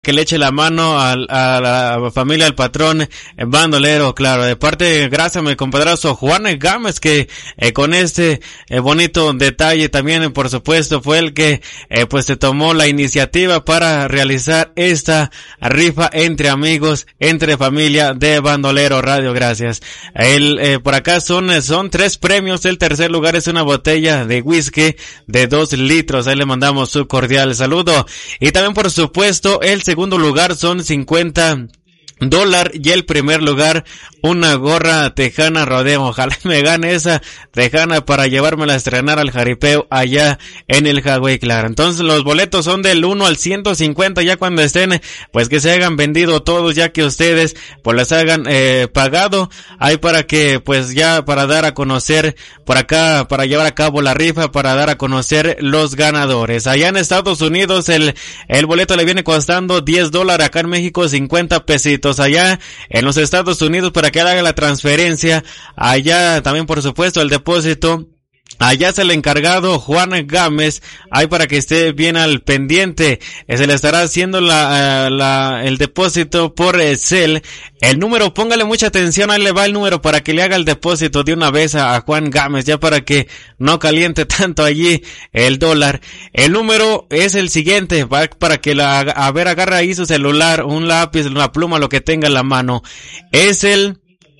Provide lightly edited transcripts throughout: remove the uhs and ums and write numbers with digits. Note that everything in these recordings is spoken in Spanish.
que le eche la mano a la familia del patrón bandolero, claro, de parte, gracias a mi compadrazo Juan Gámez, que con este bonito detalle también, por supuesto, fue el que pues se tomó la iniciativa para realizar esta rifa entre amigos, entre familia de Bandolero Radio, gracias. Por acá son 3 premios, el tercer lugar es una botella de whisky de 2 litros, ahí le mandamos su cordial saludo, y también por supuesto el segundo lugar son $50 y el primer lugar una gorra tejana rodeo. Ojalá me gane esa tejana para llevármela a estrenar al jaripeo allá en el Hawái, claro. Entonces los boletos son del 1 al 150 ya cuando estén, pues que se hayan vendido todos, ya que ustedes pues les hagan pagado, hay para que pues ya para dar a conocer por acá, para llevar a cabo la rifa, para dar a conocer los ganadores. Allá en Estados Unidos el boleto le viene costando $10, acá en México 50 pesitos. Allá en los Estados Unidos para que haga la transferencia, allá también por supuesto el depósito, allá es el encargado Juan Gámez, ahí para que esté bien al pendiente, se le estará haciendo el depósito por Zelle. El número, póngale mucha atención, ahí le va el número para que le haga el depósito de una vez a Juan Gámez, ya para que no caliente tanto allí el dólar. El número es el siguiente, para que agarra ahí su celular, un lápiz, una pluma, lo que tenga en la mano. Es el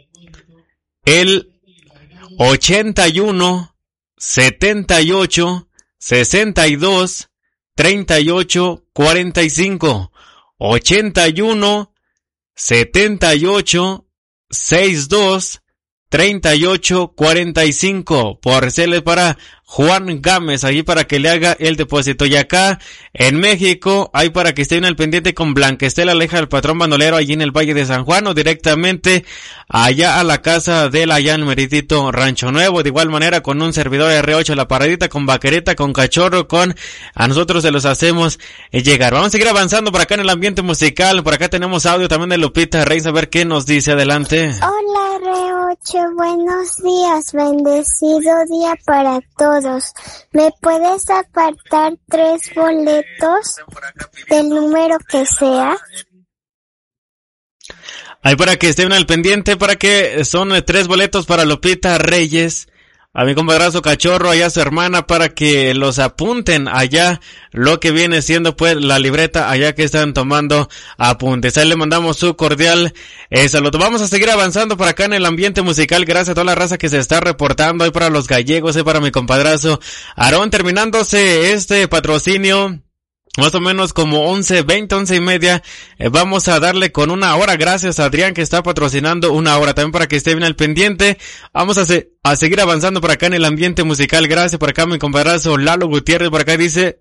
81 78 62 38 45 81 78 62 38 45 por Zelle para Juan Gámez, allí para que le haga el depósito. Y acá en México hay para que estén al pendiente con Blanca Estela, la hija del patrón bandolero, allí en el Valle de San Juan, o directamente allá a la casa de la allá en Meritito Rancho Nuevo. De igual manera con un servidor R8, la paradita, con vaquerita, con cachorro, a nosotros se los hacemos llegar. Vamos a seguir avanzando por acá en el ambiente musical. Por acá tenemos audio también de Lupita Reyes, a ver qué nos dice. Adelante. Hola R8, buenos días, bendecido día para todos. ¿Me puedes apartar 3 boletos del número que sea? Ahí para que estén al pendiente, para que son 3 boletos para Lupita Reyes, a mi compadrazo Cachorro, allá a su hermana, para que los apunten allá, lo que viene siendo pues la libreta, allá que están tomando apuntes. Ahí le mandamos su cordial saludo. Vamos a seguir avanzando por acá en el ambiente musical, gracias a toda la raza que se está reportando, ahí para los gallegos, ahí para mi compadrazo Aarón, terminándose este patrocinio, más o menos como 11:20, 11:30, vamos a darle con 1 hora, gracias a Adrián que está patrocinando 1 hora, también para que esté bien al pendiente. Vamos a seguir avanzando por acá en el ambiente musical, gracias por acá mi compadrazo Lalo Gutiérrez, por acá dice: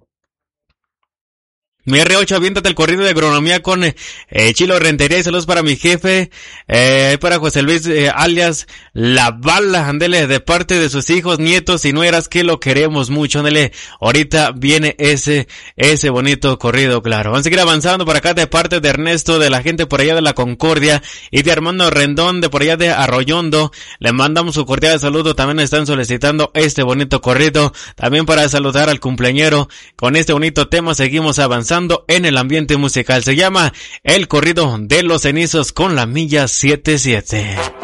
mi R8, aviéntate el corrido de agronomía con Chilo Rentería, y saludos para mi jefe, para José Luis, alias La Bala, andele, de parte de sus hijos, nietos y nueras, que lo queremos mucho, andele, ahorita viene ese bonito corrido, claro. Vamos a seguir avanzando por acá de parte de Ernesto, de la gente por allá de la Concordia, y de Armando Rendón, de por allá de Arroyondo, le mandamos su cordial saludo, también están solicitando este bonito corrido, también para saludar al cumpleañero, con este bonito tema seguimos avanzando en el ambiente musical. Se llama El Corrido de los Cenizos con la Milla 77.